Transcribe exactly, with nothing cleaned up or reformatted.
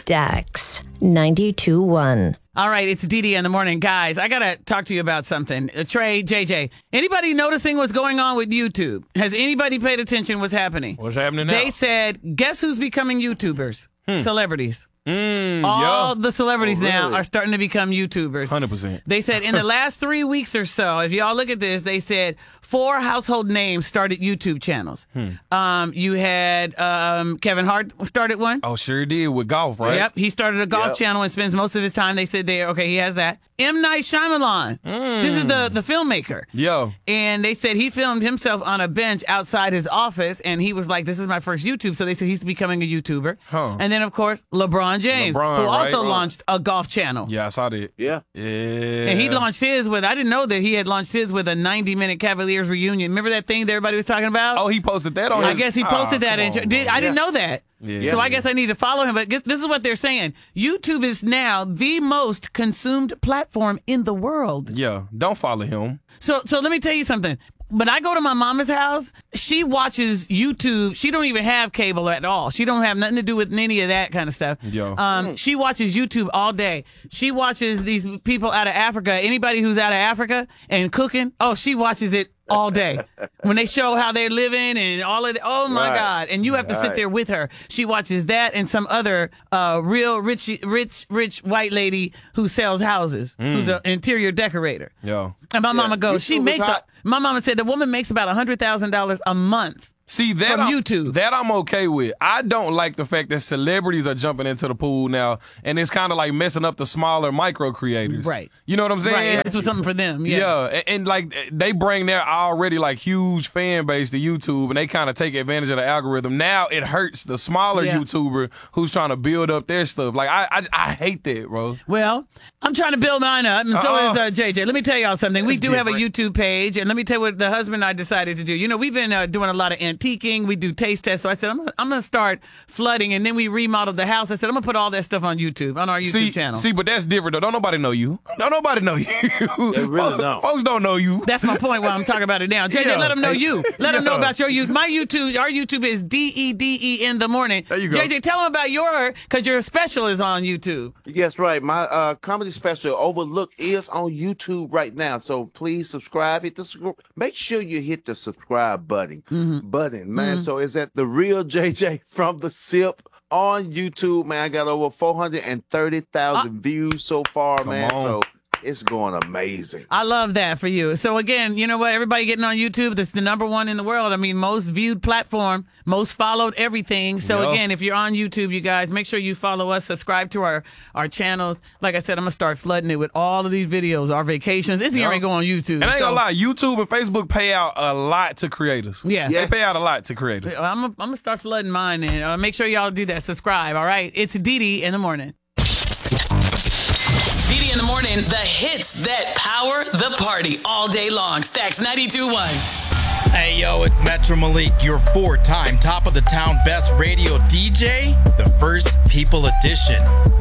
Dax ninety-two point one. All right, it's Dee Dee in the morning. Guys, I got to talk to you about something. Uh, Trey, J J, anybody noticing what's going on with YouTube? Has anybody paid attention what's happening? What's happening now? They said, guess who's becoming YouTubers? Hmm. Celebrities. Mm, All yeah. the celebrities Oh, really? now are starting to become YouTubers. one hundred percent. They said in the last three weeks or so, if y'all look at this, they said four household names started YouTube channels. Hmm. Um, you had um, Kevin Hart started one. Oh, sure did with golf, right? Yep, he started a golf Yep. channel and spends most of his time. They said there, okay, he has that. M. Night Shyamalan. Mm. This is the the filmmaker. Yo. And they said he filmed himself on a bench outside his office, and he was like, this is my first YouTube. So they said he's becoming a YouTuber. Huh. And then, of course, LeBron James, LeBron, who right? also Right. launched a golf channel. Yeah, I saw that. Yeah. Yeah. And he launched his with, I didn't know that he had launched his with a ninety-minute Cavaliers reunion. Remember that thing that everybody was talking about? Oh, he posted that on I his- guess he posted Oh, that. come And on, did, bro. I didn't Yeah. know that. Yeah. So I guess I need to follow him. But guess- this is what they're saying. YouTube is now the most consumed platform in the world. Yeah, don't follow him. So so let me tell you something. When I go to my mama's house, she watches YouTube. She don't even have cable at all. She don't have nothing to do with any of that kind of stuff. Yo. Um, she watches YouTube all day. She watches these people out of Africa. Anybody who's out of Africa and cooking, oh, she watches it all day. When they show how they're living and all of it, oh my Right. God. And you have to sit Right. there with her. She watches that and some other uh, real rich, rich, rich white lady who sells houses, who's an interior decorator. Yo. And my mama goes, YouTube she is makes, a, hot. my mama said the woman makes about one hundred thousand dollars a month. See, that From I'm, YouTube. That I'm okay with. I don't like the fact that celebrities are jumping into the pool now, and it's kind of like messing up the smaller micro creators. Right. You know what I'm saying? Right. This was something for them. Yeah. Yeah, and, and like they bring their already like huge fan base to YouTube, and they kind of take advantage of the algorithm. Now it hurts the smaller Yeah. YouTuber who's trying to build up their stuff. Like I, I, I hate that, bro. Well, I'm trying to build mine up, and so Uh-uh. is uh, J J. Let me tell y'all something. We It's do have a different. YouTube page, and let me tell you what the husband and I decided to do. You know, we've been uh, doing a lot of antiquing. We do taste tests. So I said, I'm gonna, I'm going to start flooding, and then we remodeled the house. I said, I'm going to put all that stuff on YouTube, on our YouTube see, channel. see, but that's different though. Don't nobody know you. Don't nobody know you. They really folks, don't. Folks don't know you. That's my point while I'm talking about it now. J J, Yeah. let them know you. Let them know Yeah. about your YouTube. My YouTube, our YouTube is D E D E in the morning. There you go. J J, tell them about your, because your special is on YouTube. Yes, right. My uh, comedy special, Overlook, is on YouTube right now. So please subscribe. Hit the sc- Make sure you hit the subscribe button. Button, man. So it's at The Real J J from the Sip on YouTube, man. I got over four hundred thirty thousand views so far, man. on. So it's going amazing. I love that for you. So again, you know what? Everybody getting on YouTube. That's the number one in the world. I mean, most viewed platform, most followed everything. So Yep. again, if you're on YouTube, you guys, make sure you follow us, subscribe to our, our channels. Like I said, I'm going to start flooding it with all of these videos, our vacations. It's going to Yep. go on YouTube. And I ain't So, gonna lie, YouTube and Facebook pay out a lot to creators. Yeah. Yeah. They pay out a lot to creators. I'm going I'm to start flooding mine, and uh, make sure y'all do that. Subscribe, all right? It's Dee Dee in the morning. Dee Dee in the morning, the hits that power the party all day long. Stacks ninety-two point one. Hey yo, it's Metro Malik, your four-time top of the town best radio D J, the First People Edition.